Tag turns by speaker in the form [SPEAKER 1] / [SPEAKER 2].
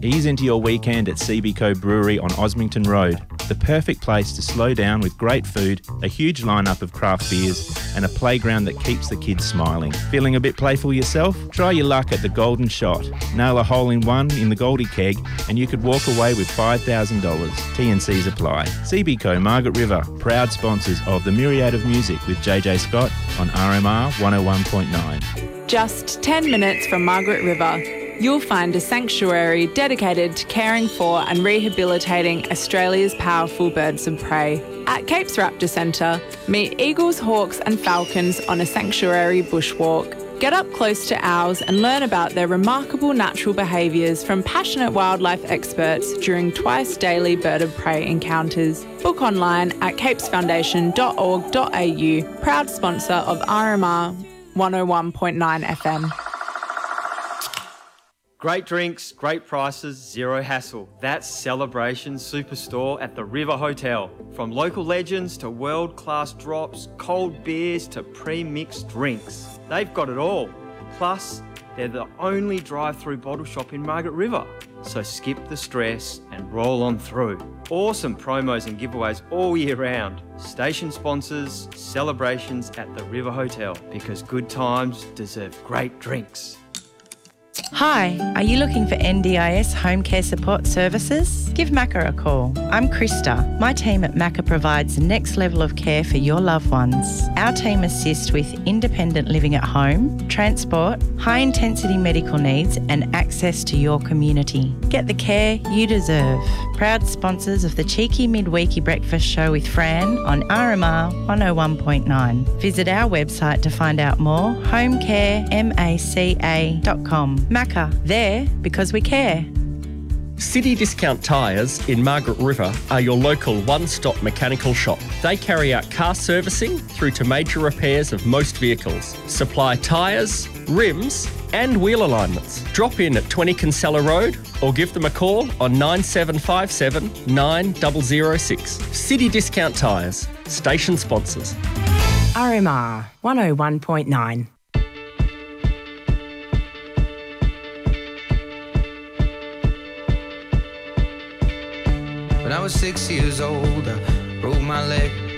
[SPEAKER 1] Ease into your weekend at CBCO Brewery on Osmington Road. The perfect place to slow down with great food, a huge lineup of craft beers, and a playground that keeps the kids smiling. Feeling a bit playful yourself? Try your luck at the Golden Shot. Nail a hole in one in the Goldie Keg and you could walk away with $5,000. T&Cs apply. CBCO Margaret River, proud sponsors of The Myriad of Music with JJ Scott on RMR 101.9.
[SPEAKER 2] Just 10 minutes from Margaret River, you'll find a sanctuary dedicated to caring for and rehabilitating Australia's powerful birds of prey. At Capes Raptor Centre, meet eagles, hawks and falcons on a sanctuary bushwalk. Get up close to owls and learn about their remarkable natural behaviours from passionate wildlife experts during twice daily bird of prey encounters. Book online at capesfoundation.org.au, proud sponsor of RMR 101.9 FM.
[SPEAKER 3] Great drinks, great prices, zero hassle. That's Celebration Superstore at the River Hotel. From local legends to world-class drops, cold beers to pre-mixed drinks. They've got it all. Plus, they're the only drive-through bottle shop in Margaret River. So skip the stress and roll on through. Awesome promos and giveaways all year round. Station sponsors, celebrations at the River Hotel, because good times deserve great drinks.
[SPEAKER 4] Hi, are you looking for NDIS home care support services? Give Macca a call. I'm Krista. My team at Macca provides the next level of care for your loved ones. Our team assists with independent living at home, transport, high-intensity medical needs and access to your community. Get the care you deserve. Proud sponsors of the Cheeky Midweeky Breakfast Show with Fran on RMR 101.9. Visit our website to find out more, homecaremaca.com. Macca, there because we care.
[SPEAKER 5] City Discount Tyres in Margaret River are your local one-stop mechanical shop. They carry out car servicing through to major repairs of most vehicles, supply tyres, rims and wheel alignments. Drop in at 20 Kinsella Road or give them a call on 9757 9006. City Discount Tyres, station sponsors.
[SPEAKER 6] RMR 101.9.
[SPEAKER 7] When I was 6 years old, I broke my leg.